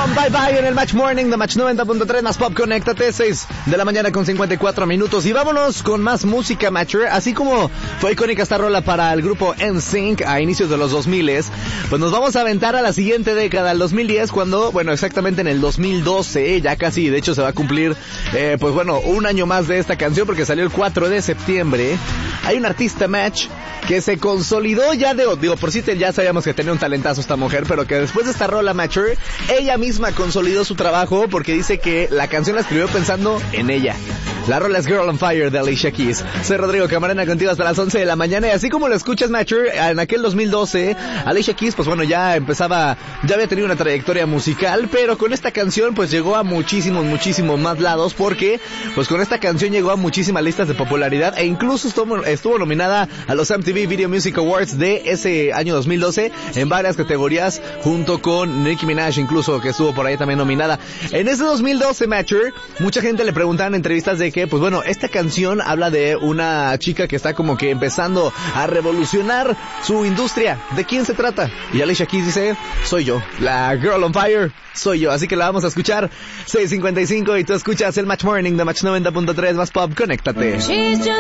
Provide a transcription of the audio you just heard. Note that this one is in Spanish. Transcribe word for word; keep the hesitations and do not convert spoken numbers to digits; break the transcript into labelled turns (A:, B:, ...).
A: con Bye Bye en el Match Morning de Match noventa punto tres más Pop. Conéctate, seis de la mañana con cincuenta y cuatro minutos. Y vámonos con más música, Matcher. Así como fue icónica esta rola para el grupo N Sync a inicios de los dos mil, pues nos vamos a aventar a la siguiente década, al dos mil diez, cuando, bueno, exactamente en el dos mil doce, ya casi, de hecho se va a cumplir, eh, pues bueno, un año más de esta canción porque salió el cuatro de septiembre. Hay un artista, Match, que se consolidó ya de, digo, por si ya sabíamos que tenía un talentazo esta mujer, pero que después de esta rola, Matcher, ella misma consolidó su trabajo porque dice que la canción la escribió pensando en ella. La rola es Girl on Fire de Alicia Keys. Soy Rodrigo Camarena contigo hasta las once de la mañana y así como lo escuchas, Matcher, en aquel dos mil doce, Alicia Keys, pues bueno, ya empezaba, ya había tenido una trayectoria musical, pero con esta canción pues llegó a muchísimos, muchísimos más lados porque pues con esta canción llegó a muchísimas listas de popularidad e incluso estuvo, estuvo nominada a los M T V Video Music Awards de ese año dos mil doce en varias categorías junto con Nicki Minaj, incluso, que estuvo por ahí también nominada. En ese dos mil doce, Matcher, mucha gente le preguntaba en entrevistas de que, pues bueno, esta canción habla de una chica que está como que empezando a revolucionar su industria. ¿De quién se trata? Y Alicia Keys dice, soy yo, la Girl on Fire, soy yo. Así que la vamos a escuchar, seis cincuenta y cinco, y tú escuchas el Match Morning de Match noventa punto tres más Pop. Conéctate.